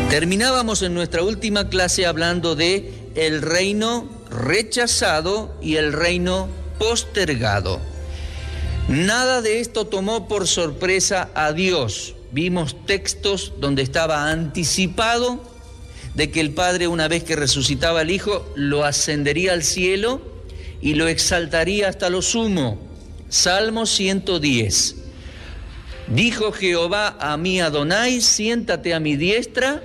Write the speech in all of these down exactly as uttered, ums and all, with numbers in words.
Terminábamos en nuestra última clase hablando de el reino rechazado y el reino postergado. Nada de esto tomó por sorpresa a Dios. Vimos textos donde estaba anticipado de que el Padre, una vez que resucitaba al Hijo, lo ascendería al cielo y lo exaltaría hasta lo sumo. Salmo ciento diez. Dijo Jehová a mí Adonai, siéntate a mi diestra,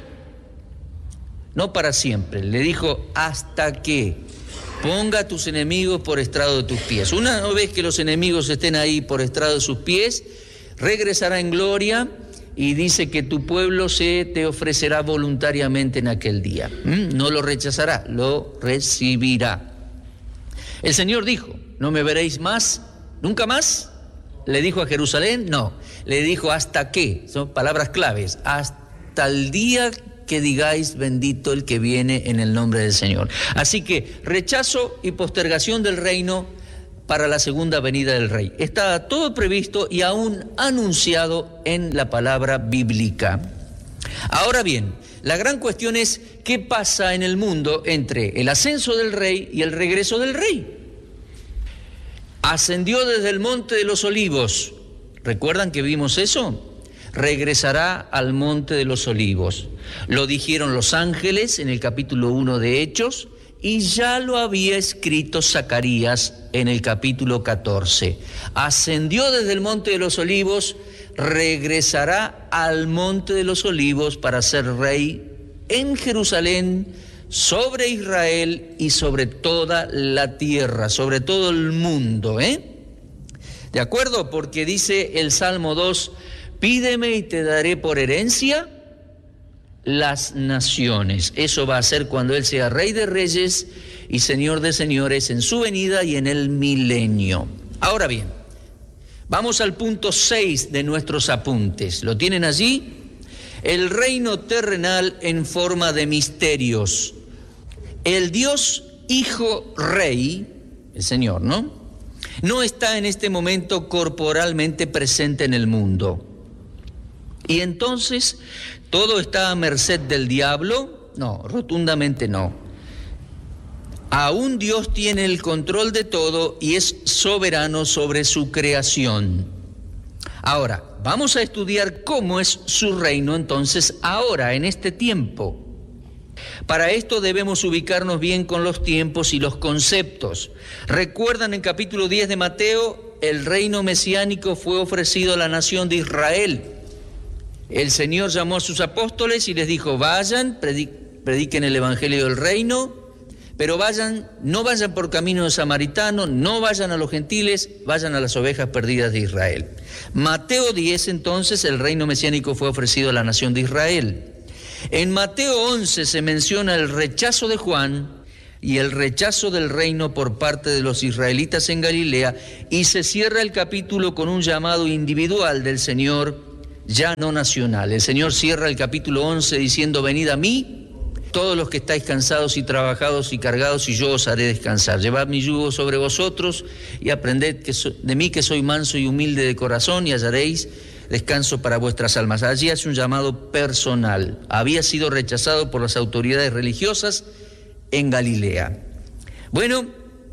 no para siempre, le dijo hasta que ponga a tus enemigos por estrado de tus pies. Una vez que los enemigos estén ahí por estrado de sus pies, regresará en gloria y dice que tu pueblo se te ofrecerá voluntariamente en aquel día. ¿Mm? No lo rechazará, lo recibirá. El Señor dijo, no me veréis más, nunca más. ¿Le dijo a Jerusalén? No, le dijo hasta qué, son palabras claves, hasta el día que digáis bendito el que viene en el nombre del Señor. Así que rechazo y postergación del reino para la segunda venida del Rey. Está todo previsto y aún anunciado en la palabra bíblica. Ahora bien, la gran cuestión es qué pasa en el mundo entre el ascenso del Rey y el regreso del Rey. Ascendió desde el monte de los olivos. ¿Recuerdan que vimos eso? Regresará al monte de los olivos. Lo dijeron los ángeles en el capítulo uno de Hechos y ya lo había escrito Zacarías en el capítulo catorce. Ascendió desde el monte de los olivos, regresará al monte de los olivos para ser rey en Jerusalén, sobre Israel y sobre toda la tierra, sobre todo el mundo, ¿eh? ¿De acuerdo? Porque dice el Salmo dos, pídeme y te daré por herencia las naciones. Eso va a ser cuando Él sea Rey de Reyes y Señor de Señores en su venida y en el milenio. Ahora bien, vamos al punto seis de nuestros apuntes. ¿Lo tienen allí? El reino terrenal en forma de misterios. El Dios Hijo Rey, el Señor, ¿no? No está en este momento corporalmente presente en el mundo. ¿Y entonces todo está a merced del diablo? No, rotundamente no. Aún Dios tiene el control de todo y es soberano sobre su creación. Ahora, vamos a estudiar cómo es su reino entonces ahora, en este tiempo. Para esto debemos ubicarnos bien con los tiempos y los conceptos. ¿Recuerdan en capítulo diez de Mateo? El reino mesiánico fue ofrecido a la nación de Israel. El Señor llamó a sus apóstoles y les dijo, vayan, prediquen el evangelio del reino, pero vayan, no vayan por camino de samaritano, no vayan a los gentiles, vayan a las ovejas perdidas de Israel. Mateo diez, entonces, el reino mesiánico fue ofrecido a la nación de Israel. En Mateo once se menciona el rechazo de Juan y el rechazo del reino por parte de los israelitas en Galilea, y se cierra el capítulo con un llamado individual del Señor, ya no nacional. El Señor cierra el capítulo once diciendo, venid a mí, todos los que estáis cansados y trabajados y cargados, y yo os haré descansar. Llevad mi yugo sobre vosotros y aprended que so- de mí que soy manso y humilde de corazón, y hallaréis descanso para vuestras almas. Allí hace un llamado personal. Había sido rechazado por las autoridades religiosas en Galilea. Bueno,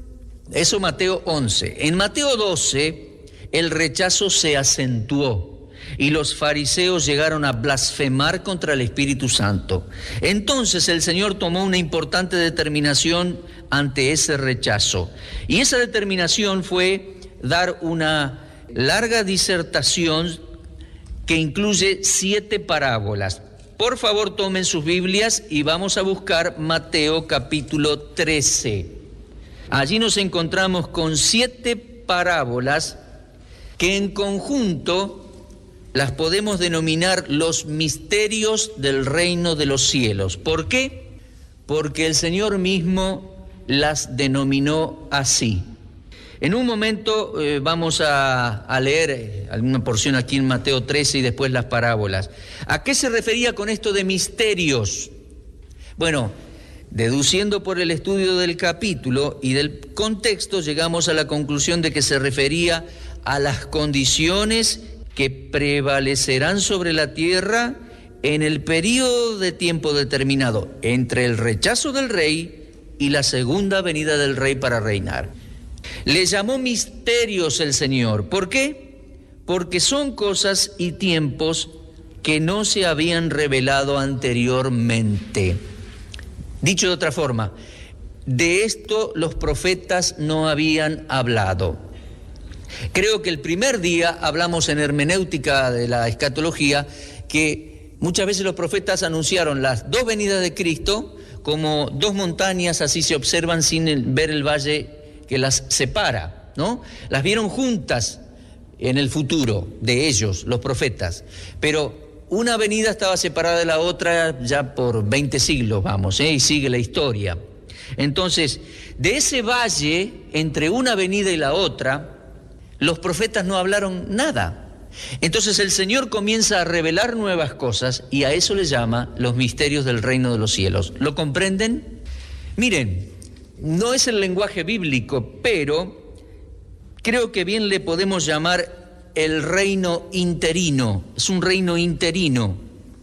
eso Mateo once. En Mateo doce, el rechazo se acentuó y los fariseos llegaron a blasfemar contra el Espíritu Santo. Entonces el Señor tomó una importante determinación ante ese rechazo. Y esa determinación fue dar una larga disertación que incluye siete parábolas. Por favor, tomen sus Biblias y vamos a buscar Mateo capítulo trece. Allí nos encontramos con siete parábolas que en conjunto las podemos denominar los misterios del reino de los cielos. ¿Por qué? Porque el Señor mismo las denominó así. En un momento eh, vamos a, a leer alguna porción aquí en Mateo trece y después las parábolas. ¿A qué se refería con esto de misterios? Bueno, deduciendo por el estudio del capítulo y del contexto, llegamos a la conclusión de que se refería a las condiciones que prevalecerán sobre la tierra en el periodo de tiempo determinado entre el rechazo del rey y la segunda venida del rey para reinar. Le llamó misterios el Señor. ¿Por qué? Porque son cosas y tiempos que no se habían revelado anteriormente. Dicho de otra forma, de esto los profetas no habían hablado. Creo que el primer día hablamos en hermenéutica de la escatología que muchas veces los profetas anunciaron las dos venidas de Cristo como dos montañas, así se observan sin el, ver el valle que las separa, ¿no? Las vieron juntas en el futuro de ellos, los profetas, pero una venida estaba separada de la otra ya por veinte siglos, vamos, ¿eh? Y sigue la historia. Entonces, de ese valle entre una venida y la otra, los profetas no hablaron nada. Entonces el Señor comienza a revelar nuevas cosas y a eso le llama los misterios del reino de los cielos. ¿Lo comprenden? Miren, no es el lenguaje bíblico, pero creo que bien le podemos llamar el reino interino. Es un reino interino.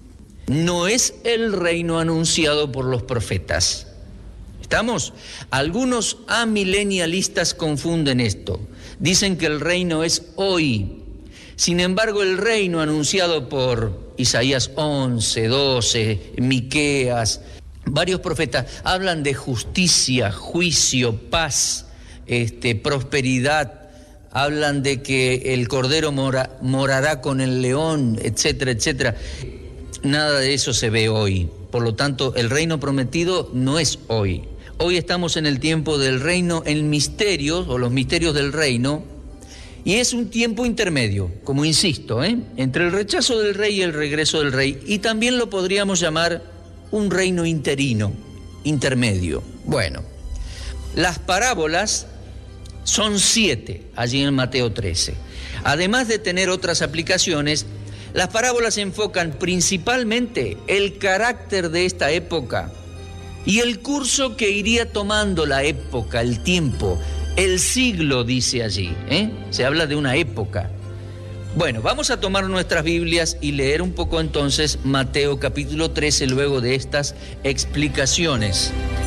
No es el reino anunciado por los profetas. ¿Estamos? Algunos amilenialistas confunden esto. Dicen que el reino es hoy. Sin embargo, el reino anunciado por Isaías once, doce, Miqueas, varios profetas, hablan de justicia, juicio, paz, este, prosperidad, hablan de que el cordero mora, morará con el león, etcétera, etcétera. Nada de eso se ve hoy. Por lo tanto, el reino prometido no es hoy. Hoy estamos en el tiempo del reino en misterios, o los misterios del reino, y es un tiempo intermedio, como insisto, ¿eh? entre el rechazo del rey y el regreso del rey, y también lo podríamos llamar un reino interino, intermedio. Bueno, las parábolas son siete, allí en Mateo trece. Además de tener otras aplicaciones, las parábolas enfocan principalmente el carácter de esta época y el curso que iría tomando la época, el tiempo, el siglo, dice allí, ¿eh? Se habla de una época. Bueno, vamos a tomar nuestras Biblias y leer un poco entonces Mateo capítulo trece luego de estas explicaciones.